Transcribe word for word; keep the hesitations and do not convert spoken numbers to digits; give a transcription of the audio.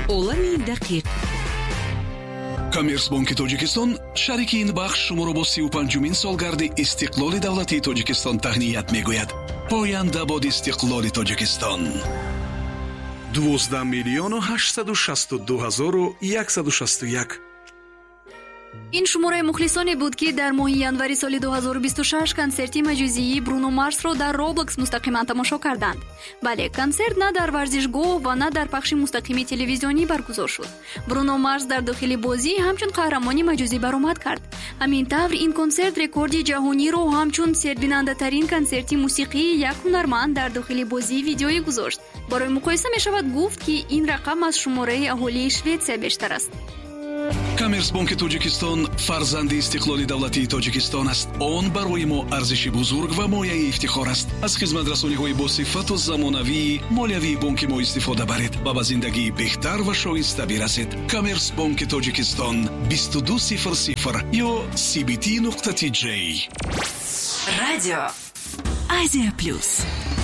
عالم دقیق. کامرس بانک تاجیکستان شریک این بخش شما را با سی و پنجمین سالگرد استقلال دولتی تاجیکستان تهنیت میگوید. پاینده باد استقلال تاجیکستان. دوازده میلیون و هشتصد و شصت و دو هزار و صد و شصت و یک. این شماره مخلصانی بود که در ماه январи سال دو هزار و بیست و شش کنسرتی مجازی برونو مارس را در روبلکس مستقیما تماشا کردند. بله، کنسرت نه در ورزشگاه و نه در پخش مستقیم تلویزیونی برگزار شد. برونو مارس در داخل بازی همچون قهرمانی مجازی برآمد کرد. همین طور این کنسرت رکورد جهانی را همچون سربیننده ترین کنسرتی موسیقی یک هنرمند در داخل بازی ویدیویی گذاشت. برای مقایسه می شود گفت که این رقم از شماره اهالی شوئد بیشتر است. کامرس بانک تاجیکستان فرزند استقلال دولتی تاجیکستان است. آن برای ما ارزش بزرگ و مایه افتخار است. از خدمت رسانی‌های با صفت و زمانوی مالیوی بانک ما استفاده برید و به زندگی بهتر و شایسته برسید. کامرس بانک تاجیکستان بیست و دو صفر صفر یا سی بی تی نقطه تی جی. رادیو آسیا پلوس.